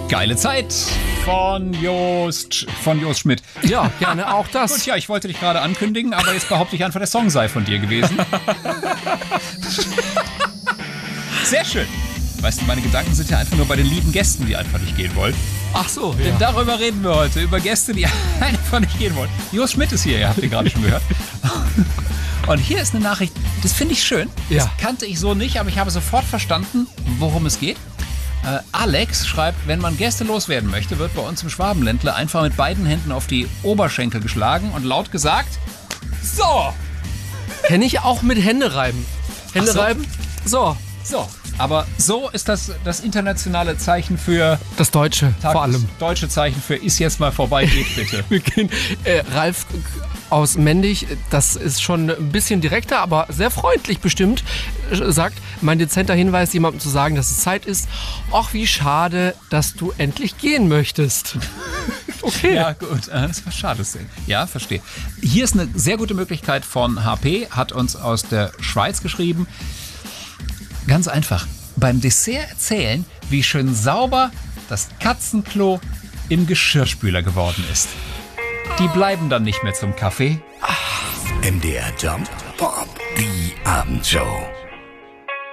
Geile Zeit von Jost Schmidt. Ja, gerne auch das. Gut, ja, ich wollte dich gerade ankündigen, aber jetzt behaupte ich einfach, der Song sei von dir gewesen. Sehr schön. Weißt du, meine Gedanken sind ja einfach nur bei den lieben Gästen, die einfach nicht gehen wollen. Ach so, Denn darüber reden wir heute, über Gäste, die einfach nicht gehen wollen. Jost Schmidt ist hier, ihr habt ihn gerade schon gehört. Und hier ist eine Nachricht, das finde ich schön. Ja. Das kannte ich so nicht, aber ich habe sofort verstanden, worum es geht. Alex schreibt, wenn man Gäste loswerden möchte, wird bei uns im Schwabenländle einfach mit beiden Händen auf die Oberschenkel geschlagen und laut gesagt, so. Kenne ich auch mit Hände reiben. Hände reiben? So. So. Aber so ist das internationale Zeichen für... Das Deutsche vor allem. Das deutsche Zeichen für ist jetzt mal vorbei, geht bitte. Wir gehen, Ralf aus Mendig, das ist schon ein bisschen direkter, aber sehr freundlich bestimmt, sagt, mein dezenter Hinweis, jemandem zu sagen, dass es Zeit ist. Ach, wie schade, dass du endlich gehen möchtest. Okay. Ja, gut, das war schade. Ja, verstehe. Hier ist eine sehr gute Möglichkeit von HP, hat uns aus der Schweiz geschrieben. Ganz einfach, beim Dessert erzählen, wie schön sauber das Katzenklo im Geschirrspüler geworden ist. Die bleiben dann nicht mehr zum Kaffee. MDR Jump, Bob, die Abendshow.